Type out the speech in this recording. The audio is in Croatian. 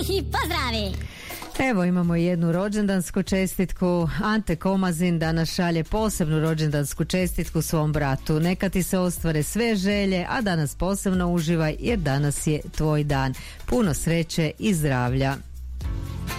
I pozdravi! Evo imamo jednu rođendansku čestitku. Ante Komazin danas šalje posebnu rođendansku čestitku svom bratu. Neka ti se ostvare sve želje, a danas posebno uživaj jer danas je tvoj dan. Puno sreće i zdravlja.